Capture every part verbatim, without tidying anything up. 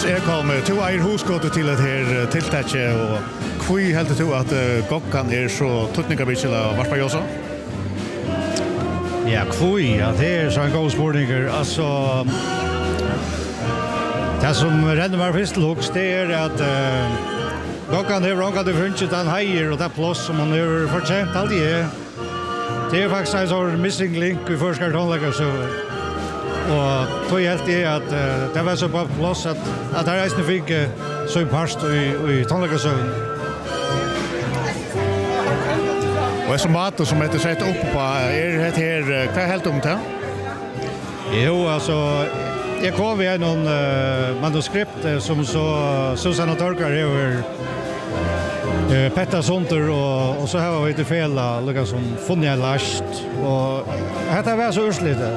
Jonas Ekholm, du eier hosgått til et her tiltaket, og hvor heldig du at Gokkan er så tuttningabitt til å varpa jo også? Ja, hvor, ja, det er så en god spurninger. Altså, det som renner meg først til hos, det er at uh, Gokkan har rångat det funnet den heier og det plass som han har fortjent alltid er. Det er faktisk en sånn missing link i forskar tonleggere, så og tog helt det at uh, det var så på plass at, at jeg reisende fikk uh, så en parst i, i tonleggersøvn. Og er som mat som heter sett opp på, er det her, hva er helt om det? Jo, altså, jeg kom ved noen uh, manuskript uh, som så Susanna Torkar over uh, Petter Sonter, og, og så har vi til fela, lukket som funnet en last, og dette var så urslitt.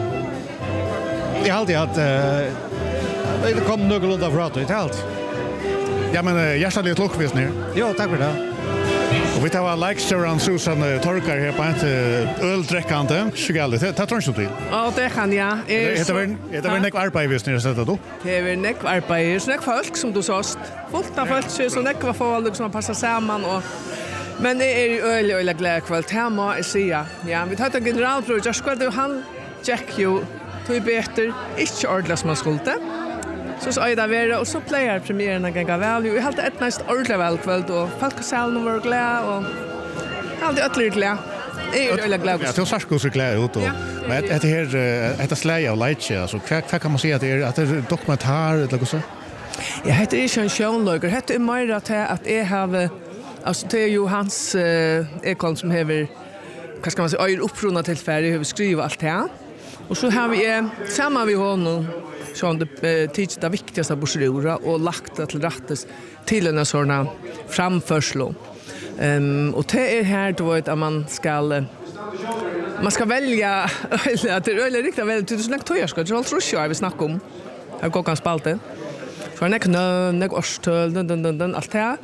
Det är alltid att uh, det kom något lunda fra det helt. Ja, men uh, hjärtligt lockvis ner. Ja, tack för det. Och vi tar likes Susan uh, Torkar här på ett uh, öldräckande. Sjugaligt, det tror jag till. Ja, det kan jag. Det är det är nek arbete visst när sätter då. Det är nek arbete, snack folk som du såst. Fullt av folk så nek var folk som passar samman och men det är ju öl och glad kväll hemma i Sia. Ja, vi tar en generalprov. Jag ska det han check you. Tog bättre, inte ordentligt som man skulle. Så så är det vara och så player premiären en gång väl. Vi hade ett näst ordentligt väl kväll då. Folk salen var glada och hade ytterligare glada. Det är ju glada. Ja, det är så så glada ut och men det här det släja och lite alltså vad kan man säga att det är att det är dokumentär eller så? Ja, det är ju en shownlogger. Det är mer att att jag har alltså det är ju hans Ekholm som har vad ska man säga är upprunna till färdig hur skriva allt det här. Och så har vi eh, samma vi honom som det eh, tidigt det viktigaste borsrora och lagt det till rättes till en såna framförslo. Ehm um, och det är här då att man ska uh, man ska välja att det är eller riktigt väl till såna tojar ska jag tror jag vi snackar om. Jag går kan spalte. För näck näck årstöl den den den allt det.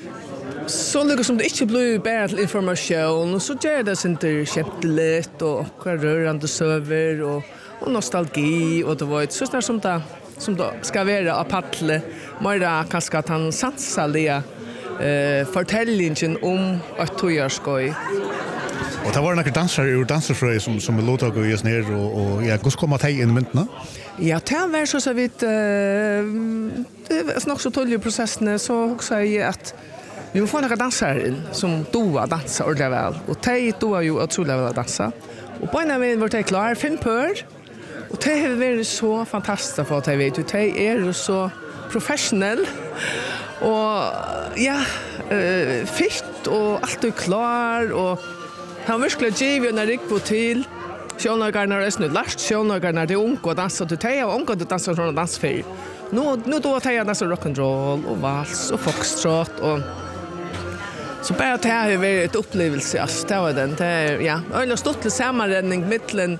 Så lukar som det inte blir bara till information och så gör det inte kämpligt och rörande söver och, och nostalgi och det var ett så som det som då ska vara av pattle mer kanske att han satsar det eh fortällningen om att tojarskoj. Och det var några dansare ur danserfröj som som låter gå just ner och och ja, hur ska man ta in i myntna? Ja, det var så så vitt eh det är nog så tydlig processen så också är att vi må få några dansare som doa dansa ordentligt väl. Och de doa ju otroligt väl att dansa. Och på en av var de klar, fem pör. Och de har varit så fantastiska för att de vet. De är så professionell. Och ja, uh, fitt och allt är klar. Och han verkligen givet när det gick på till. Sjönögarna är snöd last. Sjönögarna är unga och dansar. De har unga att dansa från dansfärg. Nu, nu då tar jag dansa rock'n'roll och vals och foxtrot och så bara det här är ett upplevelse alltså det var den det ja öle stort till sammanränning mellan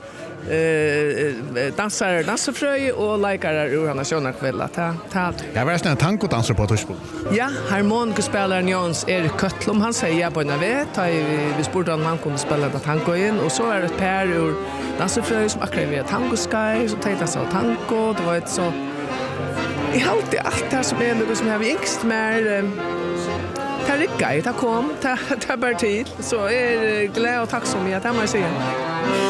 eh dansare dansfröj och likear ur han nationella kväll ta ta Ja, var det en tango danser på Torsbo? Ja, harmonikspelaren Jons Erik Köttlom han säger på en vet ta vi spurte om han kunde spela det tango in och så är det ett par ur dansfröj som akkurat vet tango sky så tänkte så tango det var ett så I halte allt det som är något som jag har yngst mer det rycker, det kom, det är bara tid så är glad och tacksam att jag måste säga